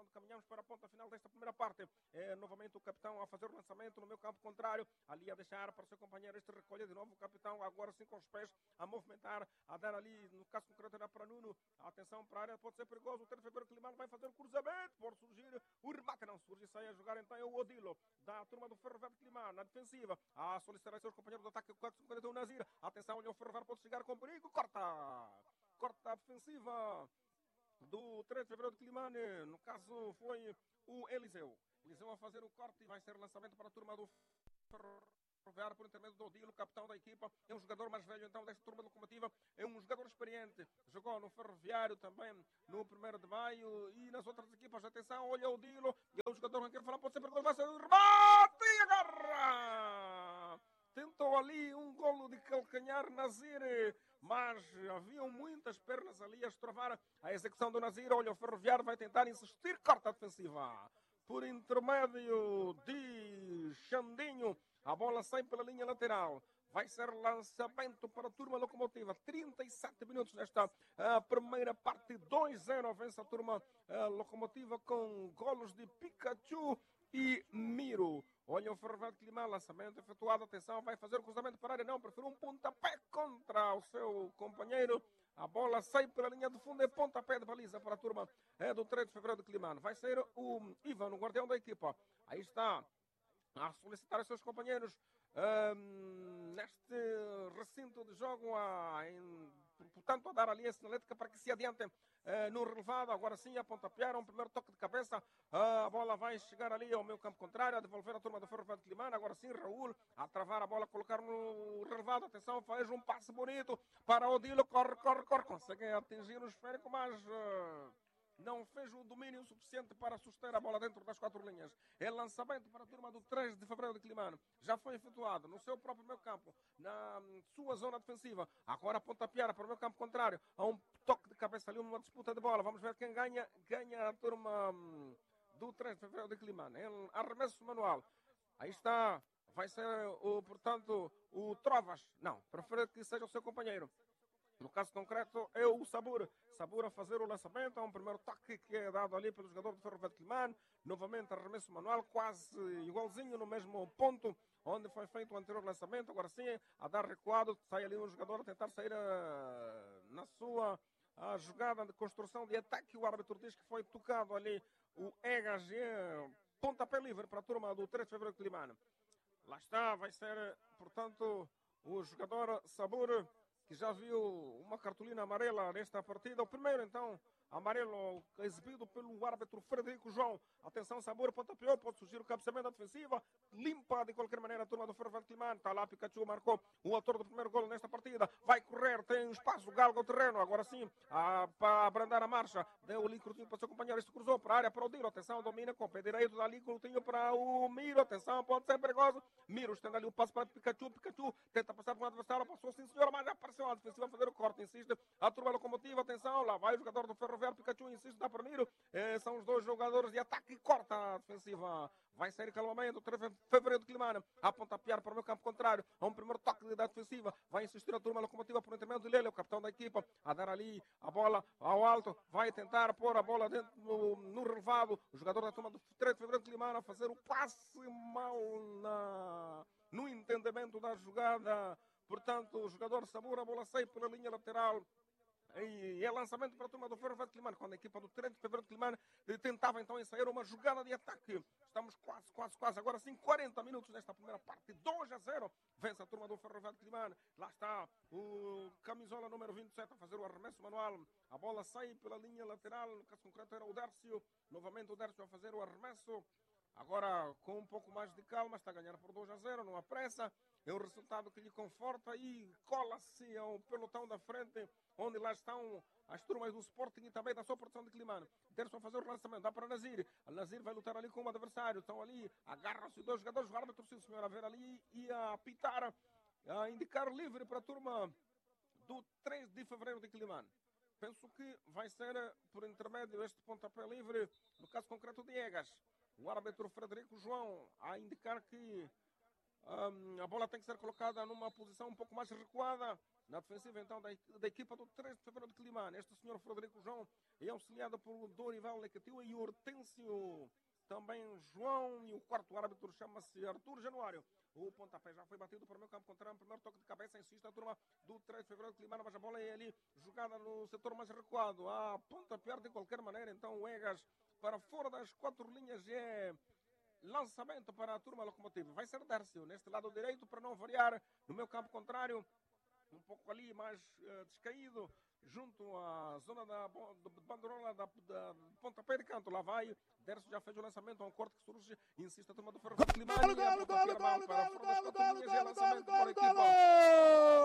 onde caminhamos para a ponta final desta primeira parte. É novamente o capitão a fazer o lançamento no meu campo contrário, ali a deixar para o seu companheiro, este recolhe de novo o capitão, agora sim com os pés a movimentar, a dar ali, no caso concreto era para Nuno, atenção para a área, pode ser perigoso, o defensor Climano vai fazer o cruzamento, pode surgir o remate, não surge, sai a jogar então é o Odilo, da turma do Ferroviário de Climano, na defensiva, a solicitar seus companheiros do ataque, o 451 Nazir, atenção, olha o Ferroviário, pode chegar com perigo, corta a defensiva do 3 de fevereiro de Climane, no caso foi o Eliseu a fazer o corte e vai ser lançamento para a turma do Ferroviário por intermédio do Odilo, capitão da equipa, é um jogador mais velho então desta turma locomotiva, é um jogador experiente, jogou no Ferroviário também no 1º de maio e nas outras equipas, atenção, olha o Odilo, é um jogador que quer falar, pode ser perigoso, vai ser o remate e agarra! Tentou ali um golo de calcanhar Nazir, mas haviam muitas pernas ali a estrovar a execução do Nazir. Olha, o Ferroviário vai tentar insistir, corta a defensiva. Por intermédio de Xandinho, a bola sai pela linha lateral. Vai ser lançamento para a turma locomotiva. 37 minutos nesta primeira parte. 2-0 vence a turma locomotiva com golos de Pikachu e Miro. Olha o Ferroviário de Climane, lançamento efetuado, atenção, vai fazer o cruzamento para a área, não, prefere um pontapé contra o seu companheiro. A bola sai pela linha de fundo, é pontapé de baliza para a turma do 3 de fevereiro de Climane. Vai ser o Ivan, o guardião da equipa. Aí está a solicitar os seus companheiros neste recinto de jogo, portanto, a dar ali a sinalética para que se adientem no relevado. Agora sim, a pontapear, um primeiro toque de cabeça. A bola vai chegar ali ao meu campo contrário, a devolver a turma do Ferroviário de Climane. Agora sim, Raul a travar a bola, colocar no relevado. Atenção, faz um passe bonito para Odilo. Corre. Consegue atingir o esférico, mas não fez o domínio suficiente para suster a bola dentro das 4 linhas. É lançamento para a turma do 3 de fevereiro de Climane. Já foi efetuado no seu próprio meio campo, na sua zona defensiva. Agora pontapear para o meu campo contrário. Há um toque de cabeça ali, uma disputa de bola. Vamos ver quem ganha. Ganha a turma do 3 de fevereiro de Climane. Em arremesso manual. Aí está. Vai ser, portanto, o Trovas. Não, prefere que seja o seu companheiro. No caso concreto, é o Sabur. Sabur a fazer o lançamento. Há um primeiro toque que é dado ali pelo jogador do Ferroviário de Climane. Novamente, arremesso manual, quase igualzinho no mesmo ponto onde foi feito o anterior lançamento. Agora sim, a dar recuado, sai ali um jogador a tentar sair na sua jogada de construção de ataque. O árbitro diz que foi tocado ali o EHG. Pontapé livre para a turma do 3 de fevereiro de Climane. Lá está, vai ser, portanto, o jogador Sabur, que já viu uma cartolina amarela nesta partida. O primeiro, então, amarelo exibido pelo árbitro Frederico João. Atenção, Sabor, pontapeou, pode surgir o cabeceamento da defensiva. Limpa, de qualquer maneira, a turma do Ferroviário de Climane. Está lá, Pikachu marcou o autor do primeiro golo nesta partida. Vai correr, tem espaço, galga o terreno. Agora sim, para abrandar a marcha. Deu ali Coutinho para o seu companheiro. Este cruzou para a área, para o Dilo. Atenção, domina com o pé direito. Dali Coutinho para o Miro. Atenção, pode ser perigoso. Miro estende ali o passo para Pikachu. Pikachu tenta passar para o adversário. Passou, sim, senhora, mas já apareceu a defensiva a fazer o corte. Insiste a turma locomotiva. Atenção, lá vai o jogador do Ferroviário. Pikachu insiste, dá para Miro. São os dois jogadores de ataque e corta a defensiva. Vai sair calmamente o 3 de fevereiro de Climane. A pontapear para o meu campo contrário. A um primeiro toque da defensiva. Vai insistir a turma locomotiva por intermédio de Lele, o capitão da equipa. A dar ali a bola ao alto. Vai tentar pôr a bola dentro no relevado. O jogador da turma do 3 de fevereiro de Climane a fazer o passe mal no entendimento da jogada. Portanto, o jogador Sabura, a bola sai pela linha lateral. E é lançamento para a turma do Ferroviário de Climane, quando a equipa do 3 de fevereiro de Climane tentava então ensaiar uma jogada de ataque. Estamos quase, agora sim, 40 minutos nesta primeira parte. 2-0, vence a turma do Ferroviário de Climane. Lá está o camisola número 27 a fazer o arremesso manual. A bola sai pela linha lateral, no caso concreto era o Dércio. Novamente o Dércio a fazer o arremesso. Agora, com um pouco mais de calma, está a ganhar por 2-0, não há pressa. É um resultado que lhe conforta e cola-se ao pelotão da frente, onde lá estão as turmas do Sporting e também da sua produção de Climane. Derson a fazer o lançamento, dá para Nazir. A Nazir vai lutar ali com o adversário. Estão ali, agarram-se dois jogadores. O árbitro, sim, senhor, a ver ali e a apitar, a indicar livre para a turma do 3 de fevereiro de Climane. Penso que vai ser, por intermédio, este pontapé livre, no caso concreto de Egas. O árbitro Frederico João a indicar que A bola tem que ser colocada numa posição um pouco mais recuada na defensiva então da equipa do 3 de fevereiro de Quilimane. Este senhor Frederico João é auxiliado por Dorival Lecatiu e Hortêncio também João, e o quarto árbitro chama-se Arthur Januário. O pontapé já foi batido para o meu campo contrário. Primeiro toque de cabeça, insiste a turma do 3 de fevereiro de Quilimane, mas a bola é ali jogada no setor mais recuado. A pontapé de qualquer maneira, então o Egas para fora das 4 linhas é lançamento para a turma locomotiva. Vai ser Dércio neste lado direito para não variar. No meu campo contrário, um pouco ali mais descaído, junto à zona da banderola da pontapé de canto. Lá vai, Dércio já fez o lançamento, um corte que surge, insiste a turma do Ferro de Quilimane. Gol, gol, gol, gol, gol, gol, gol, gol, gol, gol, gol, gol, gol, gol, gol, gol,